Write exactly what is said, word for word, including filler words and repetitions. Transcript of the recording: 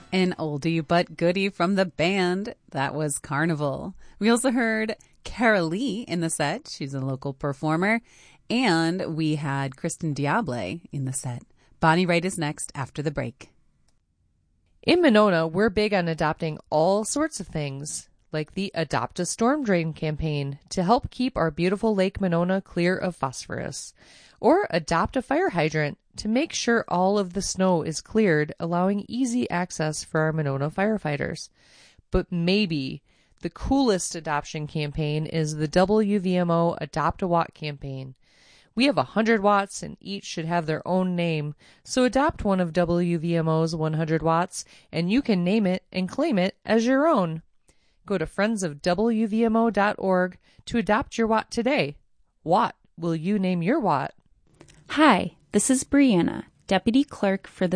An oldie but goodie from the band. That was Carnival. We also heard Cara Lee in the set. She's a local performer. And we had Kristen Diable in the set. Bonnie Wright is next after the break. In Monona, we're big on adopting all sorts of things, like the Adopt a Storm Drain campaign to help keep our beautiful Lake Monona clear of phosphorus, or adopt a fire hydrant to make sure all of the snow is cleared, allowing easy access for our Monona firefighters. But maybe the coolest adoption campaign is the W V M O Adopt a Watt campaign. We have one hundred watts and each should have their own name, so adopt one of W V M O's one hundred watts and you can name it and claim it as your own. Go to friends of W V M O dot org to adopt your watt today. What will you name your watt? Hi, this is Brianna, Deputy Clerk for the